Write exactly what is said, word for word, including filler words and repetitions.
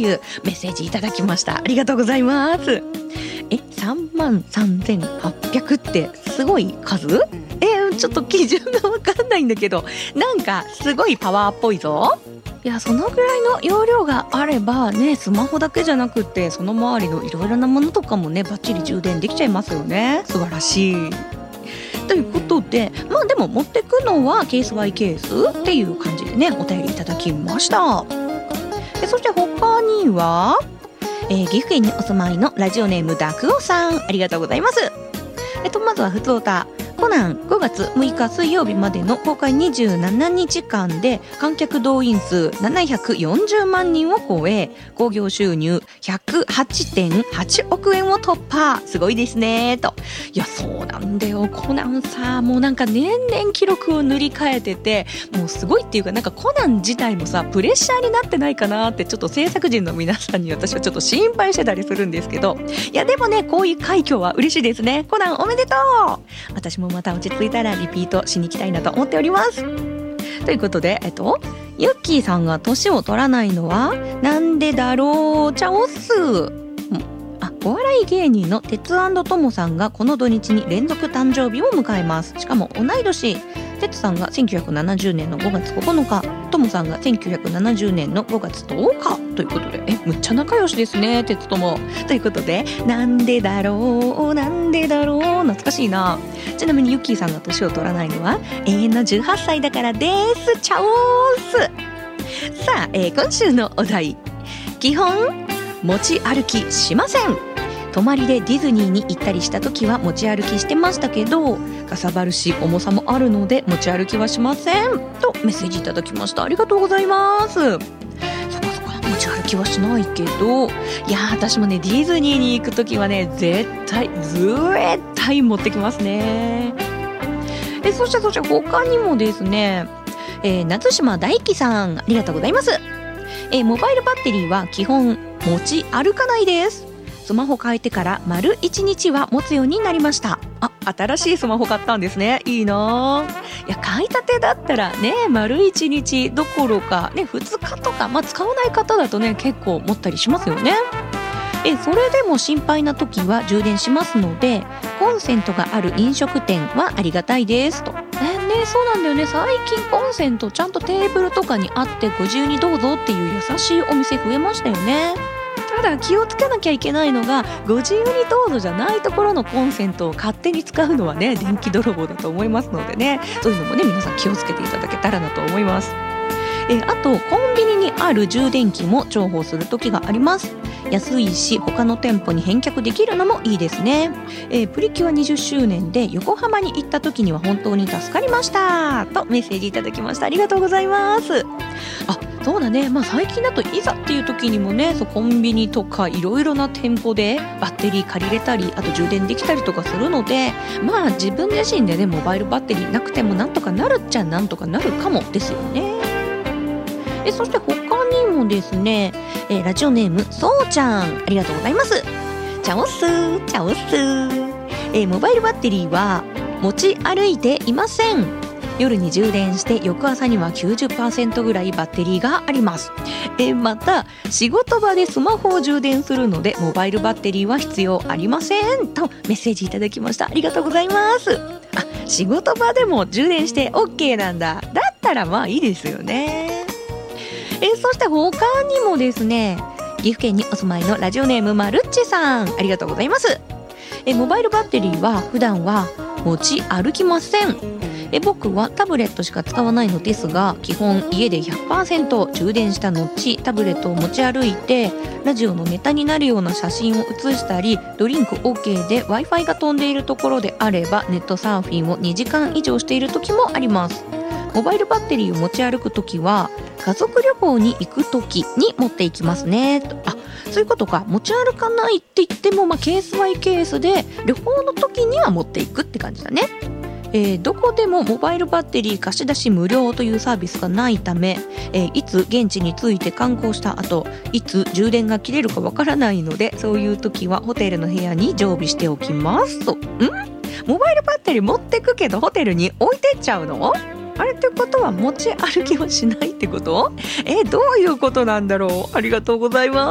いうメッセージいただきました。ありがとうございます。え、さんまんさんぜんはっぴゃくってすごい数？え、ちょっと基準がわかんないんだけど、なんかすごいパワーっぽいぞ。いや、そのぐらいの容量があればね、スマホだけじゃなくってその周りのいろいろなものとかもね、バッチリ充電できちゃいますよね。素晴らしい。ということで、まあでも持ってくのはケースバイケースっていう感じでね、お便りいただきました。でそして他には、えー、岐阜県にお住まいのラジオネームダクオさん、ありがとうございます。えっとまずはふつおた、コナンごがつむいか水曜日までの公開にじゅうななにちかんで観客動員数ななひゃくよんじゅうまんにんを超え、興行収入 ひゃくはちてんはちおくえんを突破。すごいですねと。いや、そうなんだよ、コナンさ、もうなんか年々記録を塗り替えてて、もうすごいっていうか、なんかコナン自体もさ、プレッシャーになってないかなって、ちょっと制作陣の皆さんに私はちょっと心配してたりするんですけど、いやでもね、こういう快挙は嬉しいですね。コナンおめでとう。私もまた落ち着いたらリピートしに行きたいなと思っております。ということで、えっとユッキーさんが年を取らないのはなんでだろう。チャオス。あ、お笑い芸人の鉄&トモさんがこの土日に連続誕生日を迎えます。しかも同い年。鉄さんがせんきゅうひゃくななじゅうねんのごがつここのか、トモさんがせんきゅうひゃくななじゅうねんのごがつとおかということで、え、むっちゃ仲良しですね、鉄とも。ということで、なんでだろう、なんでだろう、懐かしいな。ちなみにユッキーさんが年を取らないのは永遠のじゅうはっさいだからです。チャオース。さあ、えー、今週のお題、基本持ち歩きしません。泊まりでディズニーに行ったりした時は持ち歩きしてましたけど、かさばるし重さもあるので持ち歩きはしませんとメッセージいただきました。ありがとうございます。そっかそっか、持ち歩きはしないけど、いや私もね、ディズニーに行く時はね、絶対絶対持ってきますね。えそしてそして他にもですね、えー、夏島大輝さん、ありがとうございます。えー、モバイルバッテリーは基本持ち歩かないです。スマホ変えてから丸いちにちは持つようになりました。あ、新しいスマホ買ったんですね。いいな。いや、買いたてだったらね、丸いちにちどころかね、ふつかとか、まあ、使わない方だとね、結構持ったりしますよね。えそれでも心配な時は充電しますので、コンセントがある飲食店はありがたいですと。えね、そうなんだよね。最近コンセントちゃんとテーブルとかにあってご自由にどうぞっていう優しいお店増えましたよね。ただ気をつけなきゃいけないのが、ご自由にどうぞじゃないところのコンセントを勝手に使うのはね、電気泥棒だと思いますのでね、そういうのもね、皆さん気をつけていただけたらなと思います。えあとコンビニにある充電器も重宝する時があります。安いし他の店舗に返却できるのもいいですね。えー、プリキュアにじゅっしゅうねんで横浜に行った時には本当に助かりましたとメッセージいただきました。ありがとうございます。あ、そうだね、まあ、最近だといざっていう時にもね、そうコンビニとかいろいろな店舗でバッテリー借りれたり、あと充電できたりとかするので、まあ自分自身でね、モバイルバッテリーなくてもなんとかなるっちゃなんとかなるかもですよね。えそして他にもですね、えー、ラジオネームそうちゃん、ありがとうございます。チャオスチャオス、えー、モバイルバッテリーは持ち歩いていません。夜に充電して翌朝には きゅうじゅっパーセント ぐらいバッテリーがあります。えー、また仕事場でスマホを充電するのでモバイルバッテリーは必要ありませんとメッセージいただきました。ありがとうございます。あ、仕事場でも充電して OK なんだ。だったらまあいいですよね。えー、そして他にもですね、岐阜県にお住まいのラジオネームまるっちさん、ありがとうございます。えー、モバイルバッテリーは普段は持ち歩きません。え僕はタブレットしか使わないのですが、基本家で ひゃくパーセント 充電した後タブレットを持ち歩いてラジオのネタになるような写真を写したり、ドリンク OK で Wi-Fi が飛んでいるところであればネットサーフィンをにじかん以上している時もあります。モバイルバッテリーを持ち歩くときは家族旅行に行くときに持っていきますねと。あ、そういうことか。持ち歩かないって言っても、まあ、ケースバイケースで旅行の時には持っていくって感じだね。えー、どこでもモバイルバッテリー貸し出し無料というサービスがないため、えー、いつ現地に着いて観光した後いつ充電が切れるかわからないので、そういう時はホテルの部屋に常備しておきますと。んモバイルバッテリー持ってくけどホテルに置いてっちゃうの？あれってことは持ち歩きをしないってこと？えー、どういうことなんだろう。ありがとうございます。